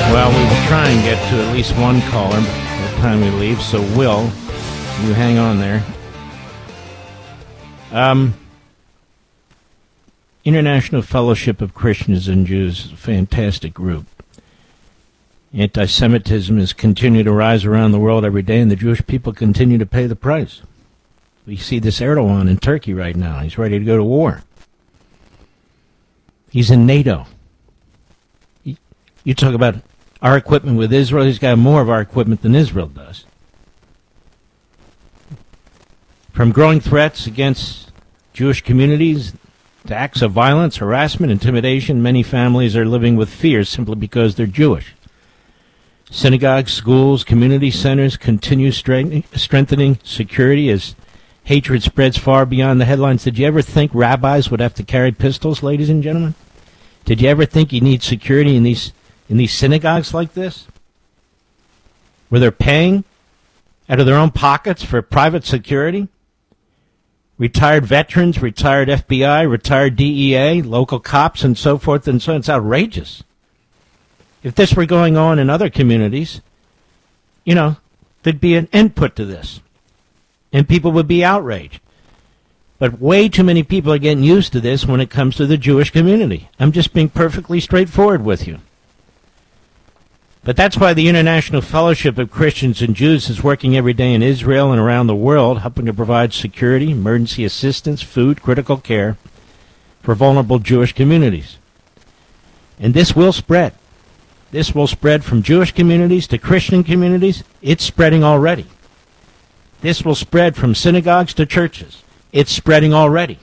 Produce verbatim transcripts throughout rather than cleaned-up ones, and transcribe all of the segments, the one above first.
Well, we will try and get to at least one caller by the time we leave, so Will, you hang on there. Um, International Fellowship of Christians and Jews is a fantastic group. Anti-Semitism has continued to rise around the world every day, and the Jewish people continue to pay the price. We see this Erdogan in Turkey right now. He's ready to go to war. He's in NATO. You talk about our equipment with Israel. He's got more of our equipment than Israel does. From growing threats against Jewish communities to acts of violence, harassment, intimidation, many families are living with fear simply because they're Jewish. Synagogues, schools, community centers continue strengthening security as hatred spreads far beyond the headlines. Did you ever think rabbis would have to carry pistols, ladies and gentlemen? Did you ever think you need security in these in these synagogues like this, where they're paying out of their own pockets for private security? Retired veterans, retired F B I, retired D E A, local cops, and so forth and so on. It's outrageous. If this were going on in other communities, you know, there'd be an input to this, and people would be outraged. But way too many people are getting used to this when it comes to the Jewish community. I'm just being perfectly straightforward with you. But that's why the International Fellowship of Christians and Jews is working every day in Israel and around the world, helping to provide security, emergency assistance, food, critical care for vulnerable Jewish communities. And this will spread. This will spread from Jewish communities to Christian communities. It's spreading already. This will spread from synagogues to churches. It's spreading already.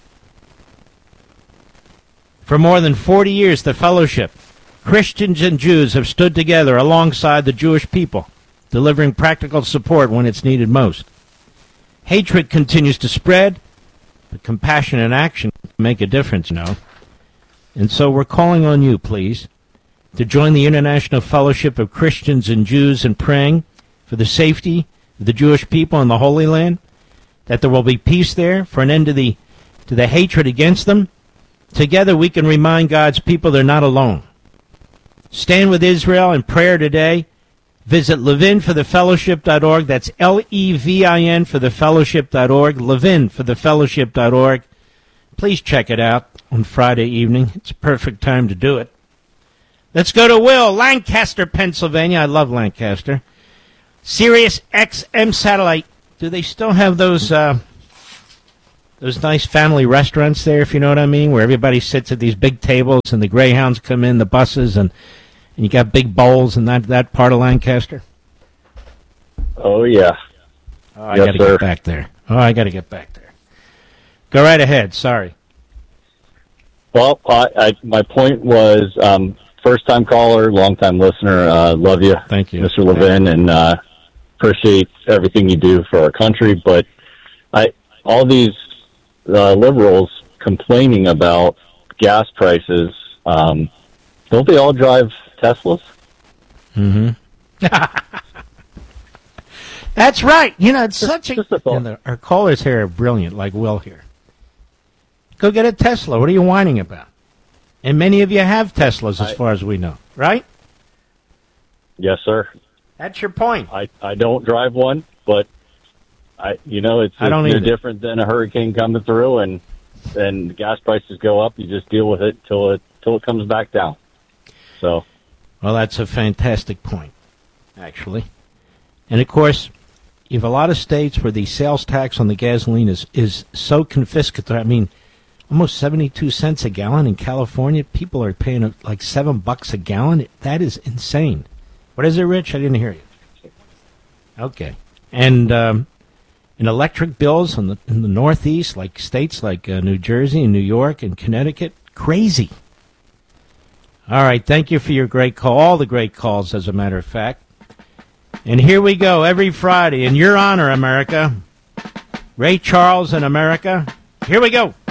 For more than forty years, the fellowship, Christians and Jews, have stood together alongside the Jewish people, delivering practical support when it's needed most. Hatred continues to spread, but compassion and action make a difference, you know. And so we're calling on you, please, to join the International Fellowship of Christians and Jews in praying for the safety of the Jewish people in the Holy Land, that there will be peace there, for an end to the to the hatred against them. Together we can remind God's people they're not alone. Stand with Israel in prayer today. Visit levin for the fellowship dot org. That's L E V I N for the fellowship dot org, levin for the fellowship dot org. Please check it out on Friday evening. It's a perfect time to do it. Let's go to Will, Lancaster, Pennsylvania. I love Lancaster. Sirius X M satellite. Do they still have those uh, those nice family restaurants there, if you know what I mean, where everybody sits at these big tables and the Greyhounds come in, the buses, and, and you got big bowls in that, that part of Lancaster? Oh, yeah. Oh, I yes, got to get back there. Oh, I got to get back there. Go right ahead. Sorry. Well, I, I, my point was um, first-time caller, long-time listener. Uh, love you. Thank you. Mister Levin, and uh, appreciate everything you do for our country. But I, all these uh, liberals complaining about gas prices, um, don't they all drive Teslas? Mm-hmm. That's right. You know, it's such a... a and the, our callers here are brilliant, like Will here. Go get a Tesla. What are you whining about? And many of you have Teslas, as I, far as we know, right? Yes, sir. That's your point. I, I don't drive one, but I you know it's, I don't it's no either. different than a hurricane coming through, and and gas prices go up. You just deal with it till it till it comes back down. So, well, that's a fantastic point, actually. And of course, you have a lot of states where the sales tax on the gasoline is is so confiscatory. I mean, almost seventy-two cents a gallon in California. People are paying like seven bucks a gallon. That is insane. What is it, Rich? I didn't hear you. Okay. And um, in electric bills in the, in the Northeast, like states like uh, New Jersey and New York and Connecticut, crazy. All right. Thank you for your great call. All the great calls, as a matter of fact. And here we go every Friday. In your honor, America. Ray Charles in America. Here we go.